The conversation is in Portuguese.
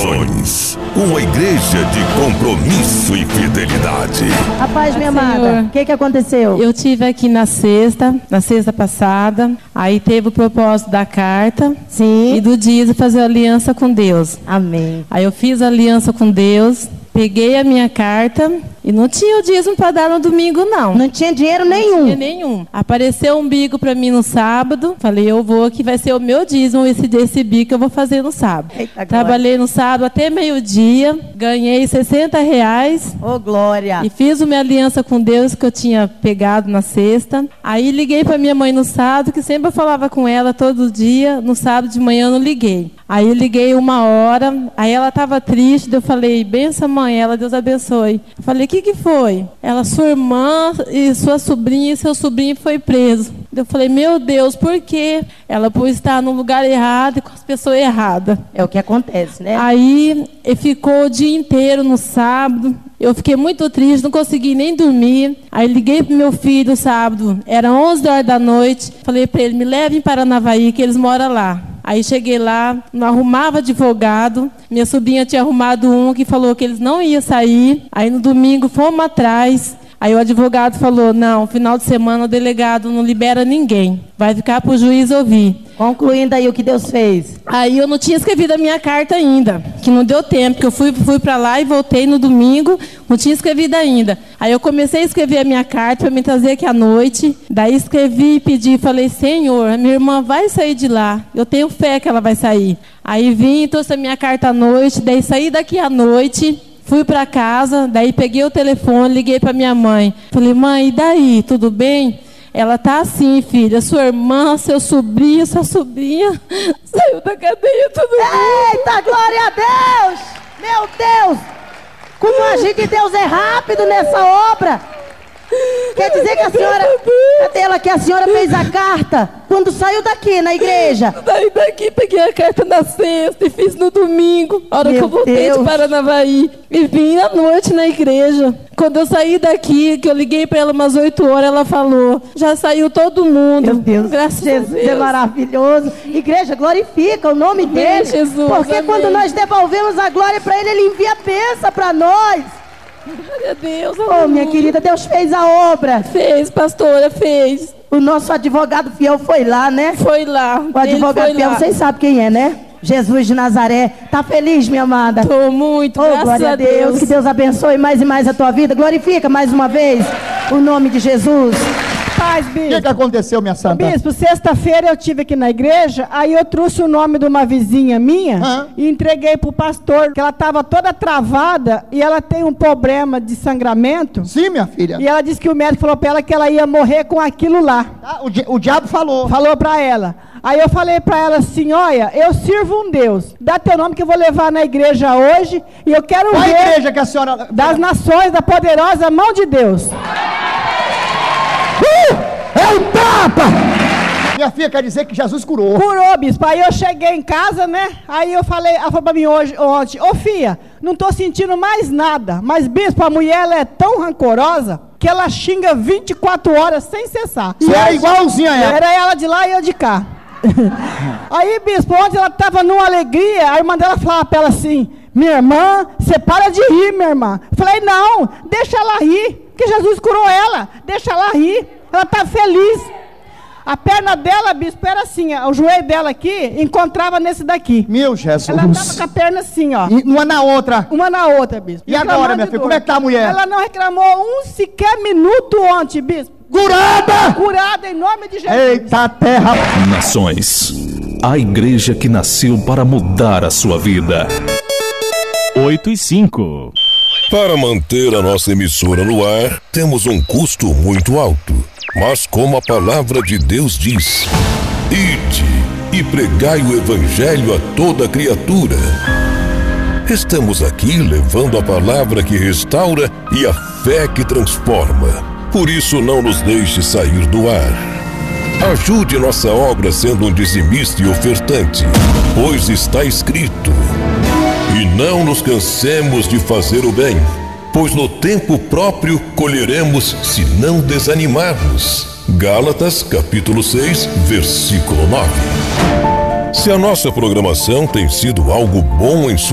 Nações, uma igreja de compromisso e fidelidade. Rapaz, minha amada, o que aconteceu? Eu tive aqui na sexta passada, aí teve o propósito da carta. Sim. E do dízimo fazer aliança com Deus. Amém. Aí eu fiz aliança com Deus, peguei a minha carta e não tinha o dízimo para dar no domingo, não. Não tinha dinheiro nenhum. Não tinha nenhum. Apareceu um bico para mim no sábado. Falei, eu vou, que vai ser o meu dízimo, desse bico que eu vou fazer no sábado. Eita, trabalhei no sábado até meio-dia, ganhei R$60. Ô, glória. E fiz uma aliança com Deus que eu tinha pegado na sexta. Aí liguei para minha mãe no sábado, que sempre eu falava com ela todo dia. No sábado de manhã eu não liguei. Aí eu liguei 1 hora, aí ela estava triste, eu falei, benção mãe, ela, Deus abençoe. Eu falei, o que foi? Ela, sua irmã e sua sobrinha e seu sobrinho foi preso. Eu falei, meu Deus, por quê? Ela por estar no lugar errado e com as pessoas erradas. É o que acontece, né? Aí ele ficou o dia inteiro no sábado. Eu fiquei muito triste, não consegui nem dormir. Aí liguei pro meu filho sábado, era 11 horas da noite. Falei para ele, me leve em Paranavaí, que eles moram lá. Aí cheguei lá, não arrumava advogado. Minha sobrinha tinha arrumado um que falou que eles não iam sair. Aí no domingo fomos atrás. Aí o advogado falou, não, final de semana o delegado não libera ninguém. Vai ficar para o juiz ouvir. Concluindo aí o que Deus fez. Aí eu não tinha escrevido a minha carta ainda, que não deu tempo, porque eu fui para lá e voltei no domingo, não tinha escrevido ainda. Aí eu comecei a escrever a minha carta para me trazer aqui à noite. Daí escrevi e pedi, falei, Senhor, a minha irmã vai sair de lá. Eu tenho fé que ela vai sair. Aí vim, trouxe a minha carta à noite, daí saí daqui à noite. Fui para casa, daí peguei o telefone, liguei para minha mãe. Falei, mãe, e daí? Tudo bem? Ela tá assim, filha. Sua irmã, seu sobrinho, sua sobrinha saiu da cadeia, tudo bem. Eita, glória a Deus! Meu Deus! Como agir de Deus é rápido nessa obra! Quer dizer que a senhora... Cadê ela que a senhora fez a carta quando saiu daqui na igreja? Daí daqui peguei a carta na sexta e fiz no domingo, a hora que eu voltei de Paranavaí. E vim à noite na igreja. Quando eu saí daqui, que eu liguei para ela umas 8 horas, ela falou, já saiu todo mundo. Meu Deus, graças Jesus a Deus. É maravilhoso. Igreja, glorifica o nome dele. Jesus, porque amém. Quando nós devolvemos a glória para ele, ele envia a bênção para nós. Glória a Deus. Oh, minha querida, Deus fez a obra. Fez, pastora, fez. O nosso advogado fiel foi lá, né? Foi lá. O advogado fiel, vocês sabem quem é, né? Jesus de Nazaré. Tá feliz, minha amada? Estou muito, oh, graças glória a Deus. Que Deus abençoe mais e mais a tua vida. Glorifica mais uma vez o nome de Jesus. Paz, bispo. O que aconteceu, minha santa? Bispo, sexta-feira eu estive aqui na igreja, aí eu trouxe o nome de uma vizinha minha e entreguei pro pastor, que ela estava toda travada e ela tem um problema de sangramento. Sim, minha filha. E ela disse que o médico falou para ela que ela ia morrer com aquilo lá. Tá, o diabo falou. Falou para ela. Aí eu falei para ela assim, olha, eu sirvo um Deus, dá teu nome que eu vou levar na igreja hoje e eu quero Qual ver... a igreja que a senhora... Das nações, da poderosa mão de Deus. É o tapa! Minha filha quer dizer que Jesus curou. Curou, bispo. Aí eu cheguei em casa, né? Aí eu falei, ela falou pra mim ontem, ô filha, não tô sentindo mais nada. Mas, bispo, a mulher ela é tão rancorosa que ela xinga 24 horas sem cessar. E era igualzinha a ela. Era ela de lá e eu de cá. Aí, bispo, ontem ela tava numa alegria, a irmã dela falava pra ela assim, minha irmã, você para de rir, minha irmã. Eu falei, não, deixa ela rir, porque Jesus curou ela, deixa ela rir. Ela tá feliz. A perna dela, bispo, era assim, ó, o joelho dela aqui encontrava nesse daqui. Meu Jesus. Ela tava com a perna assim, ó. E uma na outra. Uma na outra, bispo. E agora, minha filha, como é que tá a mulher? Ela não reclamou um sequer minuto ontem, bispo. Curada! Curada em nome de Jesus. Eita terra! Nações, a igreja que nasceu para mudar a sua vida. 8:05. Para manter a nossa emissora no ar, temos um custo muito alto. Mas como a palavra de Deus diz, ide e pregai o evangelho a toda criatura. Estamos aqui levando a palavra que restaura e a fé que transforma. Por isso não nos deixe sair do ar. Ajude nossa obra sendo um dizimista e ofertante, pois está escrito: e não nos cansemos de fazer o bem, pois no tempo próprio colheremos se não desanimarmos. Gálatas, capítulo 6, versículo 9. Se a nossa programação tem sido algo bom em sua